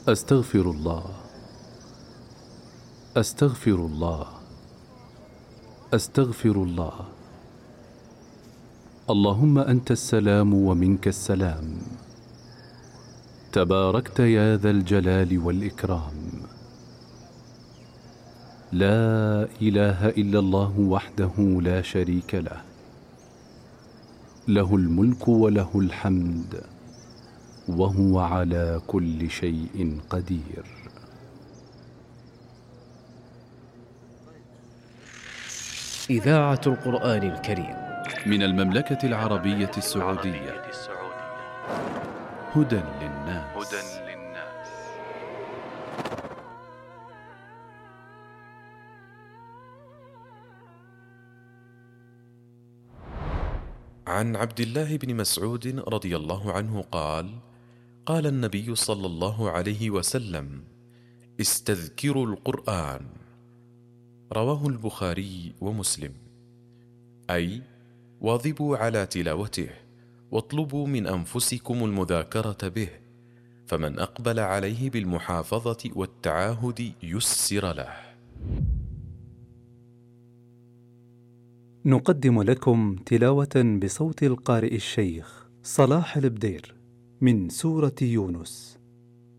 أستغفر الله، أستغفر الله، أستغفر الله. اللهم أنت السلام ومنك السلام، تباركت يا ذا الجلال والإكرام. لا إله إلا الله وحده لا شريك له، له الملك وله الحمد وهو على كل شيء قدير. إذاعة القرآن الكريم من المملكة العربية السعودية. هدى للناس. عن عبد الله بن مسعود رضي الله عنه قال: قال النبي صلى الله عليه وسلم: استذكروا القرآن. رواه البخاري ومسلم. أي واظبوا على تلاوته، واطلبوا من أنفسكم المذاكرة به، فمن أقبل عليه بالمحافظة والتعاهد يسر له. نقدم لكم تلاوة بصوت القارئ الشيخ صلاح البدير من سورة يونس.